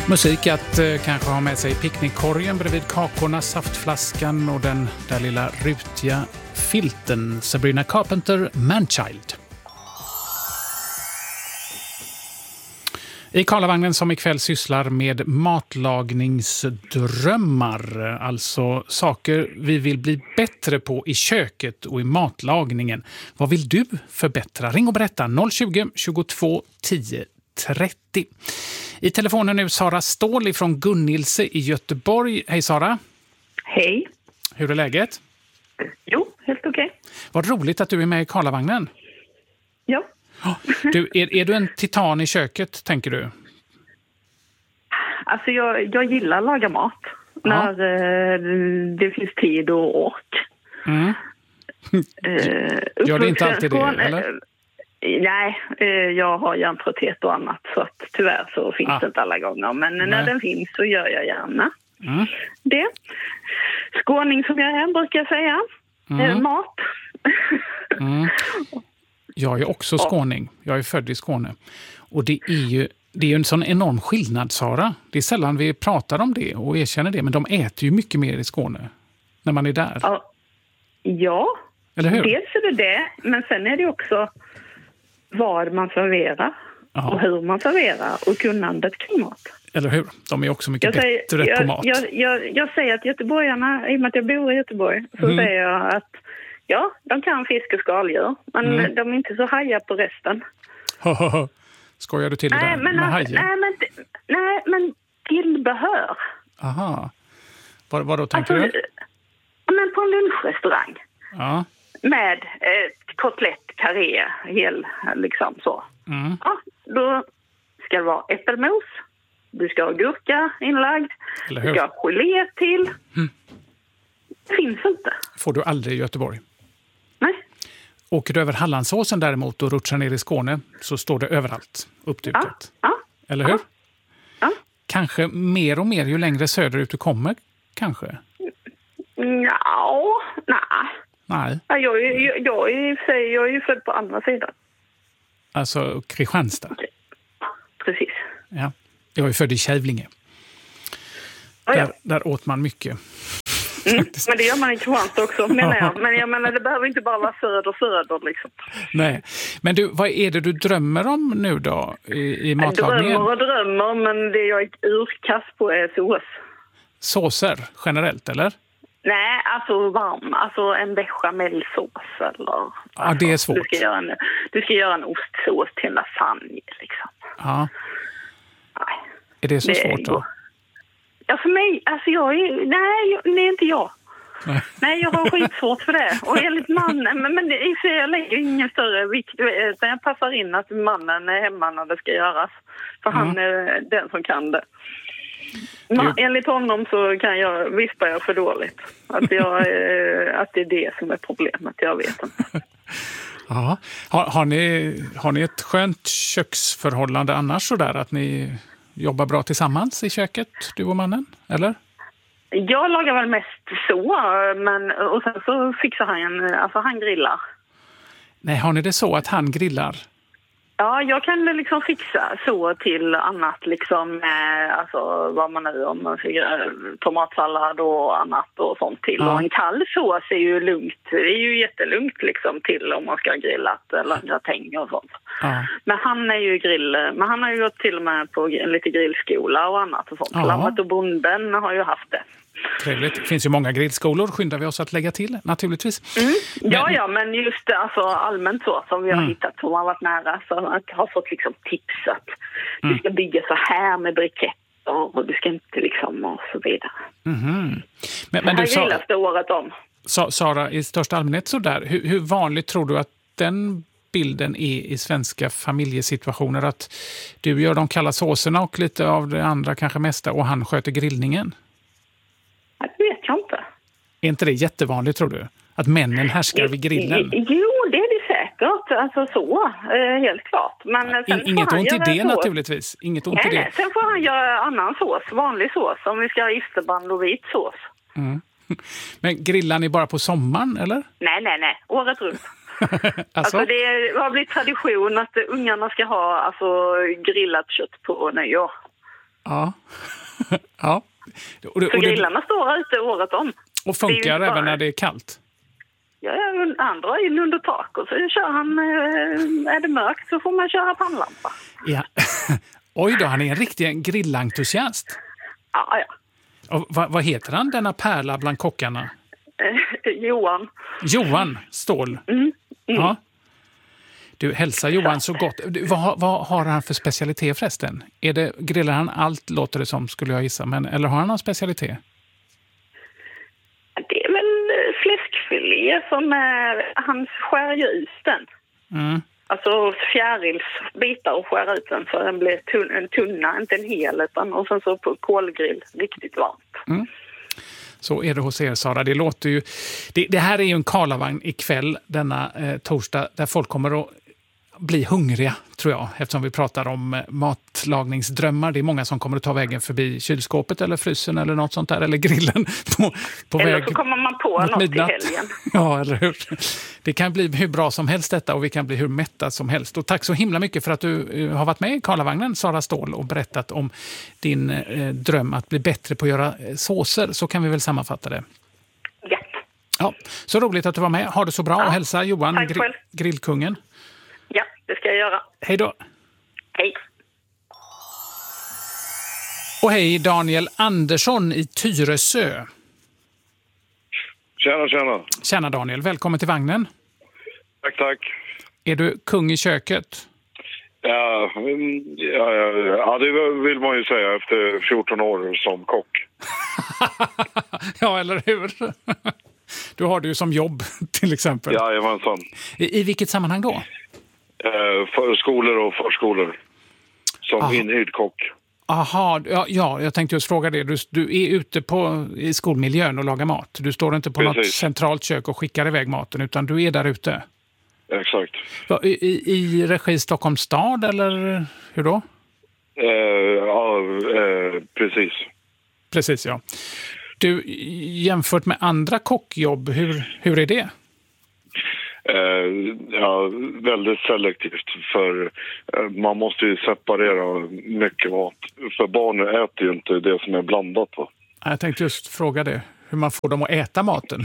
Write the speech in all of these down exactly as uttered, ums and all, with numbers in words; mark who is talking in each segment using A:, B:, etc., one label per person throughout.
A: Musik att eh, kanske ha med sig picknickkorgen bredvid kakorna, saftflaskan och den där lilla rutiga filten. Sabrina Carpenter, Manchild. I Karlavagnen som ikväll sysslar med matlagningsdrömmar, alltså saker vi vill bli bättre på i köket och i matlagningen. Vad vill du förbättra? Ring och berätta noll tjugo, tjugotvå, tio, trettio. I telefonen nu Sara Ståhl från Gunnilse i Göteborg. Hej Sara.
B: Hej.
A: Hur är läget?
B: Jo, helt okej. Okay.
A: Vad roligt att du är med i Karlavagnen.
B: Ja.
A: Du, är, är du en titan i köket, tänker du?
B: Alltså jag, jag gillar att laga mat. Ja. När eh, det finns tid och ork.
A: Mm.
B: eh,
A: Gör det inte alltid det, eller?
B: Nej, jag har hjärntrötthet och annat så att tyvärr så finns ah. det inte alla gånger. Men Nej. när den finns så gör jag gärna mm. det. Skåning som jag är brukar jag säga. Mm. Mat.
A: mm. Jag är också skåning. Jag är född i Skåne. Och det är ju det är ju en sån enorm skillnad, Sara. Det är sällan vi pratar om det och erkänner det. Men de äter ju mycket mer i Skåne när man är där.
B: Ja, ja.
A: Eller hur?
B: Dels är det det, men sen är det också vad man serverar. Aha. Och hur man serverar och kunnandet kring mat.
A: Eller hur? De är också mycket
B: jag säger,
A: bättre
B: jag,
A: på mat.
B: Jag, jag, jag säger att göteborgarna, i och med att jag bor i Göteborg, så mm. säger jag att ja, de kan fisk och skaldjur, men mm. de är inte så hajar på resten.
A: Skojar du till det
B: nej,
A: där
B: men,
A: med
B: alltså, nej, men, nej, men tillbehör.
A: Aha. Vad, vad då tänker
B: alltså,
A: du?
B: Men på en lunchrestaurang.
A: Ja.
B: Med ett kotlett, karré, hel, liksom så.
A: Mm.
B: Ja, då ska det vara äppelmos. Du ska ha gurka inlagd. Du ska ha gelé till.
A: Mm.
B: Det finns inte.
A: Får du aldrig i Göteborg?
B: Nej.
A: Åker du över Hallandsåsen däremot och rutschar ner i Skåne så står det överallt uppdukat.
B: Ja. Ja.
A: Eller hur?
B: Ja. Ja.
A: Kanske mer och mer ju längre söderut du kommer, kanske?
B: Ja, nej.
A: Nej.
B: Jag, jag, jag, jag, är, jag är ju född på andra sidan.
A: Alltså Kristianstad?
B: Precis.
A: Ja. Jag är född i Kävlinge.
B: Ja, ja.
A: Där, där åt man mycket.
B: Mm, men det gör man i Kristianstad också, menar jag. Men jag menar, det behöver inte bara vara söder söder liksom.
A: Nej. Men du, vad är det du drömmer om nu då i, i matlagningen?
B: Jag drömmer och drömmer, men det jag är urkast på är sås.
A: Såser generellt, eller?
B: Nej, alltså varm. Alltså en bechamelsås eller...
A: Ja,
B: alltså,
A: det är svårt.
B: Du ska göra en, du ska göra en ostsås till en lasagne, liksom.
A: Ja.
B: Nej.
A: Är det så
B: det
A: svårt då?
B: Ja, för mig, alltså jag är... Nej, jag, det är inte jag. Nej. nej, jag har skitsvårt för det. Och enligt mannen... Men, men det, jag lägger ingen större vikt. Utan jag passar in att mannen är hemma när det ska göras. För mm. han är den som kan det. Ma, enligt honom så kan jag vispa jag för dåligt. Att, jag, eh, att det är det som är problemet, jag vet inte.
A: Ja. Har, har, ni, har ni ett skönt köksförhållande annars så där att ni jobbar bra tillsammans i köket, du och mannen, eller?
B: Jag lagar väl mest så, men och sen så fixar han, alltså han grillar.
A: Nej, har ni det så att han grillar?
B: Ja, jag kan liksom fixa så till annat, liksom, eh, alltså vad man nu om man fick tomatsallad och annat och sånt till. Ja. Och en kall sås är ju lugnt, det är ju jättelugnt liksom till om man ska ha grillat eller gratäng och sånt.
A: Ja.
B: Men han är ju grill, men han har ju gått till och med på lite grillskola och annat och sånt. Ja. Lammet och bonden har ju haft det.
A: Trevligt. Det finns ju många grillskolor, skyndar vi oss att lägga till, naturligtvis.
B: Mm. Ja, men... ja, men just alltså, allmänt så som vi har mm. hittat, som har varit nära, så att har fått liksom tips att mm. du ska bygga så här med briketter och du ska inte liksom och så vidare.
A: Mm-hmm. Men,
B: så
A: men
B: här
A: du sa,
B: grillas det året om.
A: Sa, Sara, i största allmänhet så där, hur, hur vanligt tror du att den bilden är i svenska familjesituationer, att du gör de kalla såserna och lite av det andra kanske mesta och han sköter grillningen?
B: Det vet jag inte.
A: Är inte det jättevanligt, tror du? Att männen härskar vid grillen?
B: Jo, det är det säkert. Alltså så, helt klart. Men sen
A: In, inget ont i det
B: sås.
A: Naturligtvis. Inget ont
B: nej,
A: i det.
B: Nej, sen får han göra annan sås, vanlig sås. Om vi ska ha isterband och vit sås.
A: Mm. Men grillar ni bara på sommaren, eller?
B: Nej, nej, nej. Året runt.
A: alltså?
B: alltså det har blivit tradition att ungarna ska ha alltså, grillat kött på nyår.
A: Ja. ja. Och det,
B: För
A: och det,
B: grillarna står ute året om.
A: och funkar även bara när det är kallt?
B: Ja, han drar in under tak och så kör han, är det mörkt så får man köra pannlampa.
A: Ja. Oj då, han är en riktig grillentusiast.
B: Ja, ja.
A: Och vad, vad heter han, denna pärla bland kockarna?
B: Eh, Johan.
A: Johan Ståhl.
B: Mm. Mm.
A: Ja. Du, hälsa Johan så gott. Du, vad, vad har han för specialitet förresten? Är det, grillar han allt, låter det som, skulle jag gissa. Men, eller har han någon specialitet?
B: Det är väl fläskfilé som är, han skär ju ut den.
A: Mm.
B: Alltså fjärilsbitar och skär ut den så den blir tunn, en tunna, inte en hel utan och sen så på kolgrill riktigt varmt.
A: Mm. Så är det hos er, Sara. Det låter ju... Det, det här är ju en Karlavagn ikväll, denna eh, torsdag, där folk kommer att bli hungriga, tror jag, eftersom vi pratar om eh, matlagningsdrömmar. Det är många som kommer att ta vägen förbi kylskåpet eller frysen eller något sånt där, eller grillen på, på
B: eller
A: väg
B: så kommer man på något
A: midnatt.
B: i helgen.
A: Ja, eller hur? Det kan bli hur bra som helst detta och vi kan bli hur mätta som helst. Och tack så himla mycket för att du uh, har varit med i Karlavagnen, Sara Ståhl, och berättat om din uh, dröm att bli bättre på att göra uh, såser. Så kan vi väl sammanfatta det.
B: Ja.
A: Ja, så roligt att du var med. Ha det så bra, ja. Och hälsa Johan, gri- grillkungen.
B: Ja, det ska jag göra.
A: Hej då.
B: Hej.
A: Och hej Daniel Andersson i Tyresö.
C: Tjena, tjena.
A: Tjena Daniel, välkommen till vagnen.
C: Tack, tack.
A: Är du kung i köket?
C: Ja, ja, ja, ja, det vill man ju säga efter fjorton år som kock.
A: Ja, eller hur? Du har det ju som jobb, till exempel.
C: Jajamensan.
A: I, I vilket sammanhang då?
C: Eh, för skolor och förskolor. Som
A: Aha.
C: inhyrd kock.
A: Aha, ja, ja, jag tänkte just fråga det. Du, du är ute på, i skolmiljön och lagar mat. Du står inte på
C: Precis.
A: något centralt kök och skickar iväg maten, utan du är där ute.
C: Exakt.
A: Ja, i, i, I regi Stockholms stad, eller hur då?
C: Eh, ja, eh, precis.
A: Precis, ja. Du, jämfört med andra kockjobb, hur, hur är det?
C: Eh, ja, väldigt selektivt. För eh, man måste ju separera mycket mat. För barnen äter ju inte det som är blandat, va?
A: Jag tänkte just fråga det. Hur man får dem att äta maten.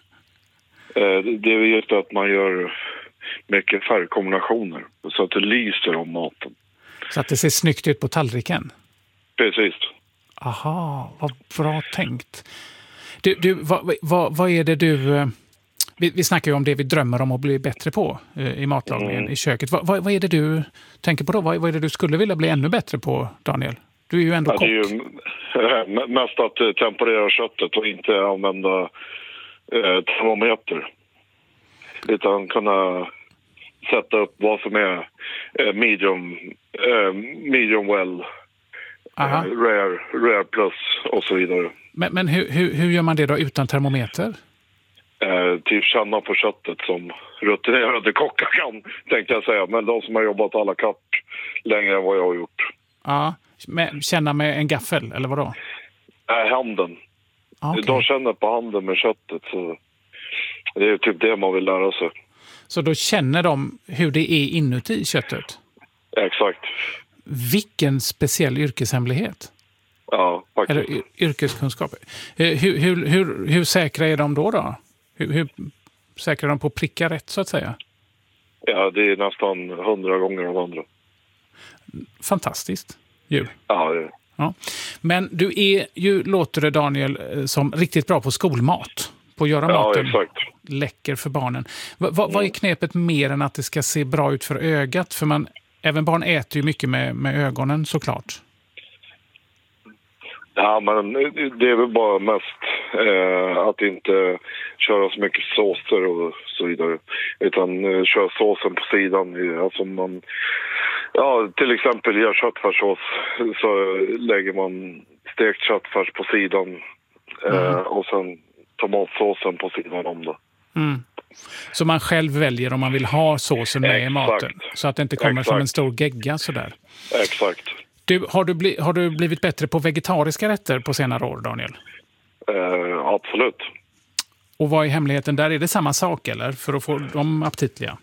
C: Eh, det är just att man gör mycket färgkombinationer. Så att det lyser om maten.
A: Så att det ser snyggt ut på tallriken?
C: Precis.
A: Aha, vad bra tänkt. Du, du vad, vad, vad är det du... Vi, vi snackar ju om det vi drömmer om att bli bättre på eh, i matlagningen, mm. i köket. Vad, vad, vad är det du tänker på då? Vad, vad är det du skulle vilja bli ännu bättre på, Daniel? Du är ju ändå
C: ja,
A: kock.
C: Det är ju mest att temperera köttet och inte använda eh, termometer. Utan kunna sätta upp vad som är eh, medium, eh, medium well, eh, rare, rare plus och så vidare.
A: Men, men hur, hur, hur gör man det då utan termometer?
C: Eh, typ känna på köttet som rutinerade kockar kan, tänkte jag säga. Men de som har jobbat alla kapp längre än vad jag har gjort.
A: Ja, med, känna med en gaffel, eller vadå?
C: Eh, handen.
A: Okay.
C: De känner på handen med köttet, så det är typ det man vill lära sig.
A: Så då känner de hur det är inuti köttet?
C: Exakt.
A: Vilken speciell yrkeshemlighet.
C: Ja, faktiskt.
A: Eller yrkeskunskap. Hur, hur, hur, hur säkra är de då? då? Hur, hur säkra är de på att pricka rätt, så att säga?
C: Ja, det är nästan hundra gånger de andra.
A: Fantastiskt. Ju.
C: Ja, det.
A: Ja. Men du är ju, låter det Daniel, som riktigt bra på skolmat. På att göra maten
C: ja, exakt.
A: läcker för barnen. Va, va, vad är knepet mer än att det ska se bra ut för ögat? För man, även barn äter ju mycket med, med ögonen, såklart.
C: Ja, men det är väl bara mest eh, att inte köra så mycket såser och så vidare. Utan eh, köra såsen på sidan. Alltså man, ja, till exempel gör köttfärssås så lägger man stekt köttfärs på sidan. Eh, mm. Och sen tomatsåsen på sidan om det.
A: Mm. Så man själv väljer om man vill ha såsen med Exakt. i maten. Så att det inte kommer Exakt. som en stor gegga sådär.
C: Exakt.
A: Du, har, du bli, har du blivit bättre på vegetariska rätter på senare år, Daniel?
C: Uh, absolut.
A: Och vad är hemligheten där? Är det samma sak, eller? För att få dem aptitliga?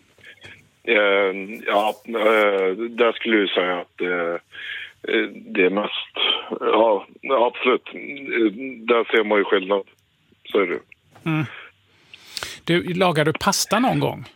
C: Uh, ja, uh, där skulle jag säga att uh, det är mest Ja, absolut. Där ser man ju skillnad. Så är det.
A: Mm. Du, lagar du pasta någon gång?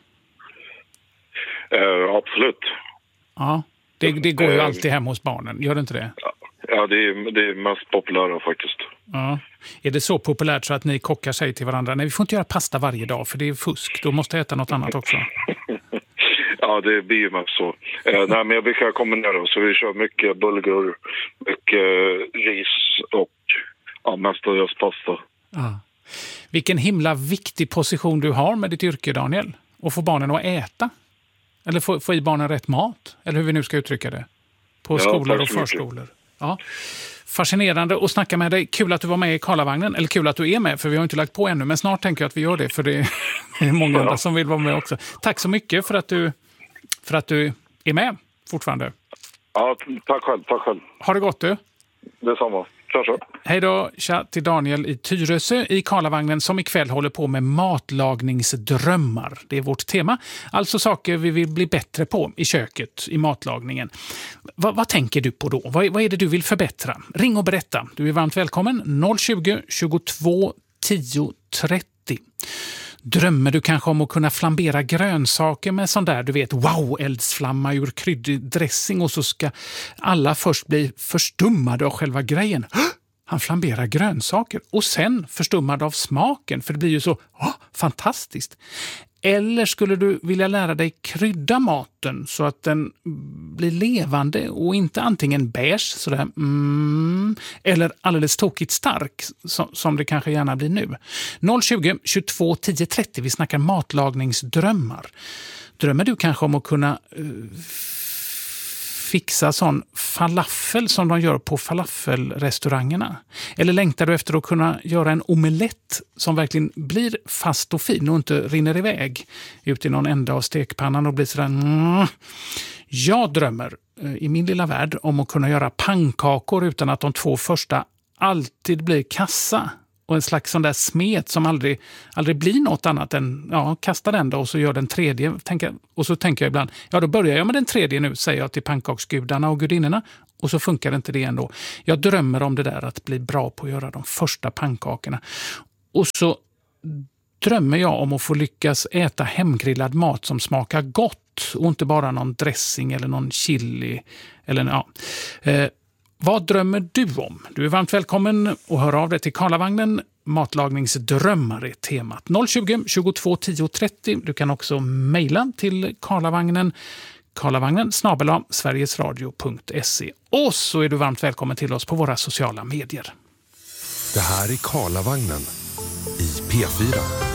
C: Eh, absolut.
A: Ja, det, det går ju alltid hem hos barnen. Gör det inte det?
C: Ja, det är, det är mest populära faktiskt.
A: Ja. Är det så populärt så att ni kockar säger till varandra, nej vi får inte göra pasta varje dag för det är fusk, då måste jag äta något annat också?
C: Ja, det blir ju mest så. Eh, nej, men jag brukar kombinera, så vi kör mycket bulgur, mycket ris och ja, mestadels pasta.
A: Ja. Vilken himla viktig position du har med ditt yrke, Daniel. Och få barnen att äta. Eller få, få i barnen rätt mat. Eller hur vi nu ska uttrycka det. På
C: Ja,
A: skolor och förskolor. Ja. Fascinerande att snacka med dig. Kul att du var med i Karlavagnen. Eller kul att du är med, för vi har inte lagt på ännu. Men snart tänker jag att vi gör det, för det är många
C: Ja.
A: andra som vill vara med också. Tack så mycket för att du, för att du är med fortfarande.
C: Ja, tack själv, tack själv.
A: Ha det gott du.
C: Detsamma. Kör så.
A: Hej då, tja till Daniel i Tyresö i Karlavagnen som ikväll håller på med matlagningsdrömmar. Det är vårt tema. Alltså saker vi vill bli bättre på i köket, i matlagningen. Va, vad tänker du på då? Vad, vad är det du vill förbättra? Ring och berätta. Du är varmt välkommen. noll tjugo, tjugotvå, tio, trettio. Drömmer du kanske om att kunna flambera grönsaker med sån där, du vet, wow-eldsflamma ur kryddig dressing och så ska alla först bli förstummade av själva grejen. Han flamberar grönsaker och sen förstummad av smaken, för det blir ju så oh, fantastiskt. Eller skulle du vilja lära dig krydda maten så att den blir levande och inte antingen beige sådär, mm, eller alldeles tokigt stark som, som det kanske gärna blir nu. noll tjugo, tjugotvå, tio, trettio, vi snackar matlagningsdrömmar. Drömmer du kanske om att kunna uh, fixa sån falafel som de gör på falafelrestaurangerna? Eller längtar du efter att kunna göra en omelett som verkligen blir fast och fin och inte rinner iväg ut i någon ända av stekpannan och blir sådär... Mm. Jag drömmer i min lilla värld om att kunna göra pannkakor utan att de två första alltid blir kassa. Och en slags sån där smet som aldrig, aldrig blir något annat än, ja, kasta den då och så gör den tredje. Tänka, och så tänker jag ibland, ja då börjar jag med den tredje nu, säger jag till pannkaksgudarna och gudinnorna. Och så funkar det inte det ändå. Jag drömmer om det där att bli bra på att göra de första pannkakorna. Och så drömmer jag om att få lyckas äta hemgrillad mat som smakar gott. Och inte bara någon dressing eller någon chili. Eller, ja. Eh, Vad drömmer du om? Du är varmt välkommen och hör av dig till Karlavagnen. Matlagningsdrömmar är temat. noll tjugo, tjugotvå, tio, trettio. Du kan också mejla till Karlavagnen. Karlavagnen snabel-a sverigesradio punkt se. Och så är du varmt välkommen till oss på våra sociala medier.
D: Det här är Karlavagnen i P fyra.